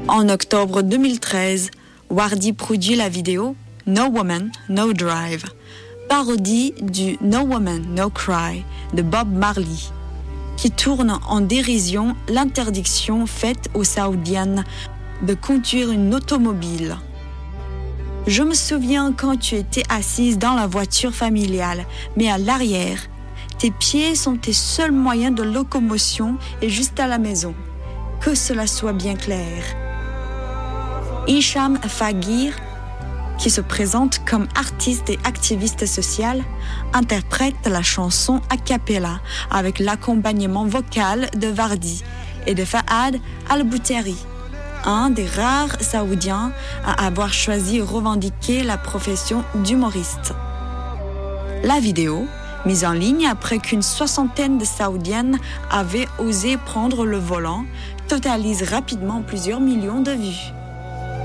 En octobre 2013, Wardy produit la vidéo No Woman, No Drive, parodie du No Woman, No Cry de Bob Marley, qui tourne en dérision l'interdiction faite aux Saoudiennes de conduire une automobile. Je me souviens quand tu étais assise dans la voiture familiale, mais à l'arrière, tes pieds sont tes seuls moyens de locomotion et juste à la maison. Que cela soit bien clair. Hicham Fagir, qui se présente comme artiste et activiste social, interprète la chanson a cappella avec l'accompagnement vocal de Wardy et de Fahad Al-Bouteri, un des rares Saoudiens à avoir choisi et revendiqué la profession d'humoriste. La vidéo, mise en ligne après qu'une soixantaine de Saoudiennes avaient osé prendre le volant, totalise rapidement plusieurs millions de vues.